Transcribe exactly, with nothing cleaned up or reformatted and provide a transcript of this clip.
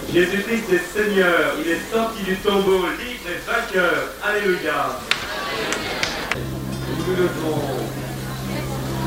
Jésus-Christ est Seigneur, il est sorti du tombeau, libre et vainqueur. Alléluia. Nous devons